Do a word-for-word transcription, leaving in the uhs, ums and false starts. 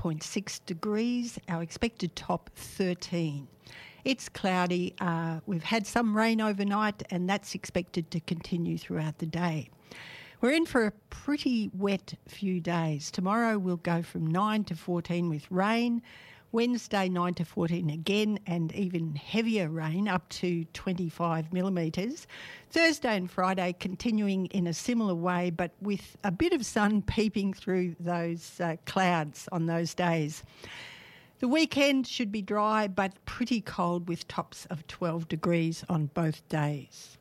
point six degrees, our expected top thirteen. It's cloudy. Uh, we've had some rain overnight and that's expected to continue throughout the day. We're in for a pretty wet few days. Tomorrow we'll go from nine to fourteen with rain. Wednesday nine to fourteen again, and even heavier rain up to twenty-five millimetres. Thursday and Friday continuing in a similar way, but with a bit of sun peeping through those uh, clouds on those days. The weekend should be dry but pretty cold with tops of twelve degrees on both days.